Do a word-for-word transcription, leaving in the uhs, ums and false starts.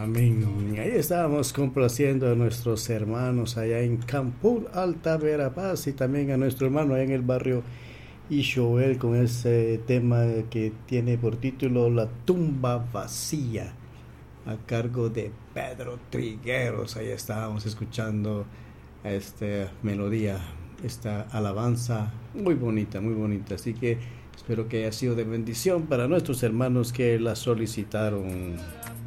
Amén. Ahí estábamos complaciendo a nuestros hermanos allá en Campún, Alta Verapaz, y también a nuestro hermano allá en el barrio Ishoel con ese tema que tiene por título La tumba vacía, a cargo de Pedro Trigueros. Ahí estábamos escuchando esta melodía, esta alabanza muy bonita, muy bonita. Así que espero que haya sido de bendición para nuestros hermanos que la solicitaron.